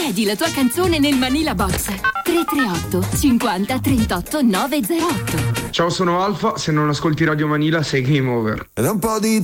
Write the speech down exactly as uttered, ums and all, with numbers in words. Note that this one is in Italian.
Chiedi la tua canzone nel Manila Box. tre tre otto cinquanta trentotto novecentotto. Ciao, sono Alfa, se non ascolti Radio Manila sei game over. Ed un po' di